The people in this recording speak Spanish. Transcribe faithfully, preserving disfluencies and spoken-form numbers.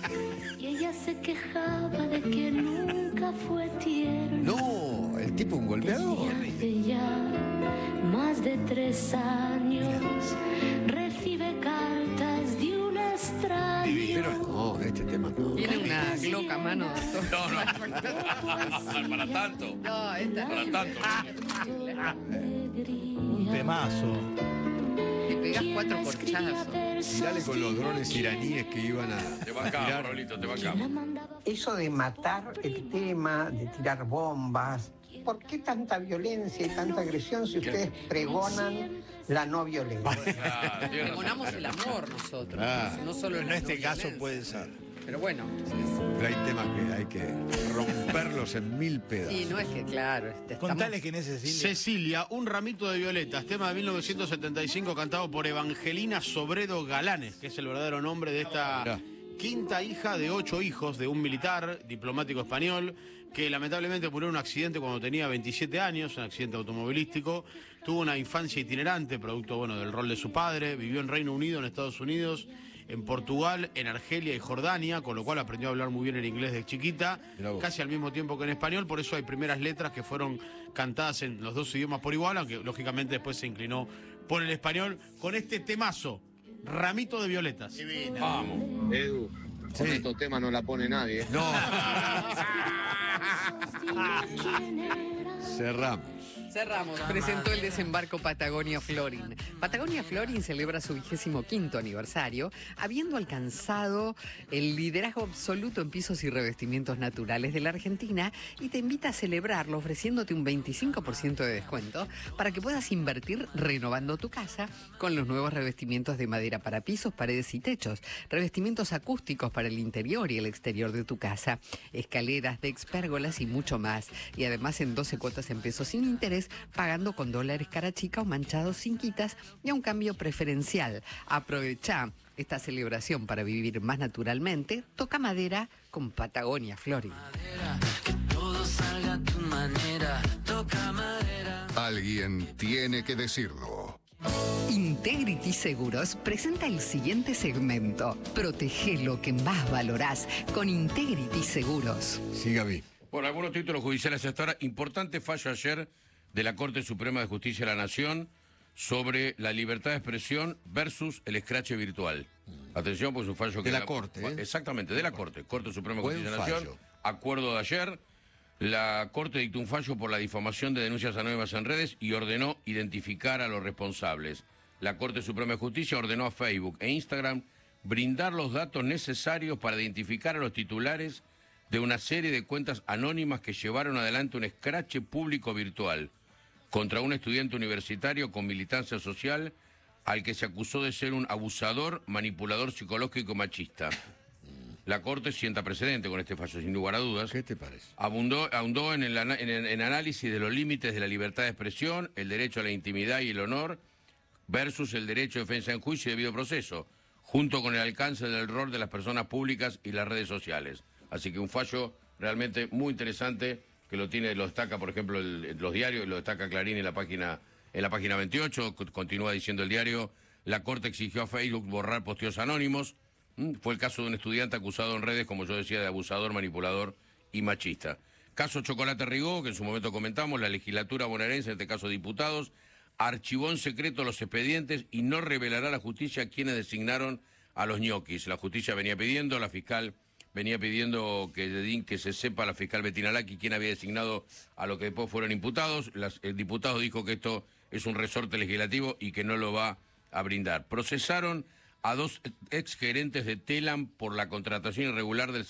Y ella se quejaba de que nunca fue tierno. No, el tipo un golpeador. Desde hace ya más de tres años recibe cartas de un extraño. Pero no, este tema no. Tiene una gloca a mano. No, no. Para tanto. No, esta. Para tanto. Un temazo. Le pegás cuatro corchazos. Dale con los drones iraníes que iban a Te va acá, Pablito, te va acá. Eso de matar el tema, de tirar bombas, ¿por qué tanta violencia y tanta agresión si ustedes pregonan la no violencia? Claro, tiene razón. Pregonamos el amor nosotros. Ah, no solo En la este no caso violencia. puede ser. Pero bueno, Pero hay temas que hay que romperlos en mil pedazos. sí, no es que, claro. este, estamos- Contale quién es Cecilia. Cecilia, un ramito de violetas, tema de mil novecientos setenta y cinco cantado por Evangelina Sobredo Galanes, que es el verdadero nombre de esta Mirá. quinta hija de ocho hijos de un militar diplomático español que lamentablemente murió en un accidente cuando tenía veintisiete años, un accidente automovilístico. Tuvo una infancia itinerante, producto bueno del rol de su padre. Vivió en Reino Unido, en Estados Unidos, en Portugal, en Argelia y Jordania, con lo cual aprendió a hablar muy bien el inglés de chiquita, Mirá vos. casi al mismo tiempo que en español. Por eso hay primeras letras que fueron cantadas en los dos idiomas por igual, aunque lógicamente después se inclinó por el español con este temazo, Ramito de Violetas. Vamos. Edu, con estos temas no la pone nadie. ¿eh? No. Cerramos. Cerramos. Presentó el desembarco Patagonia Florin. Patagonia Florin celebra su vigésimo quinto aniversario, habiendo alcanzado el liderazgo absoluto en pisos y revestimientos naturales de la Argentina, y te invita a celebrarlo ofreciéndote un veinticinco por ciento de descuento para que puedas invertir renovando tu casa con los nuevos revestimientos de madera para pisos, paredes y techos, revestimientos acústicos para el interior y el exterior de tu casa, escaleras, decks, pérgolas y mucho más. Y además en doce cuotas en pesos sin interés, pagando con dólares cara chica o manchados sin quitas y a un cambio preferencial. Aprovecha esta celebración para vivir más naturalmente. Toca madera con Patagonia Florin. Alguien tiene que decirlo. Integrity Seguros presenta el siguiente segmento. Protege lo que más valorás con Integrity Seguros. Sí, Gaby. Bueno, algunos títulos judiciales hasta ahora. Importante fallo ayer de la Corte Suprema de Justicia de la Nación sobre la libertad de expresión versus el escrache virtual. Atención, pues un fallo que... De la Corte, ¿eh? Exactamente, de la Corte. Corte Suprema de Buen Justicia de la Nación. fallo. Acuerdo de ayer. La Corte dictó un fallo por la difamación de denuncias anónimas en redes y ordenó identificar a los responsables. La Corte Suprema de Justicia ordenó a Facebook e Instagram brindar los datos necesarios para identificar a los titulares de una serie de cuentas anónimas que llevaron adelante un escrache público virtual contra un estudiante universitario con militancia social al que se acusó de ser un abusador, manipulador psicológico y machista. La Corte sienta precedente con este fallo, sin lugar a dudas. ¿Qué te parece? Abundó, ahondó en el, ana- en el en análisis de los límites de la libertad de expresión, el derecho a la intimidad y el honor, versus el derecho de defensa en juicio y debido proceso, junto con el alcance del rol de las personas públicas y las redes sociales. Así que un fallo realmente muy interesante, que lo tiene, lo destaca, por ejemplo, el- los diarios, lo destaca Clarín en la página, en la página veintiocho, co- continúa diciendo el diario, la Corte exigió a Facebook borrar posteos anónimos. ¿Mm? Fue el caso de un estudiante acusado en redes, como yo decía, de abusador, manipulador y machista. Caso Chocolate Rigó, que en su momento comentamos, la legislatura bonaerense, en este caso diputados, archivó en secreto los expedientes y no revelará a la justicia quienes designaron a los ñoquis. La justicia venía pidiendo, la fiscal venía pidiendo que, que se sepa, la fiscal Bettina Lacchi, quién había designado a los que después fueron imputados. Las, el diputado dijo que esto es un resorte legislativo y que no lo va a brindar. Procesaron a dos exgerentes de Telam por la contratación irregular del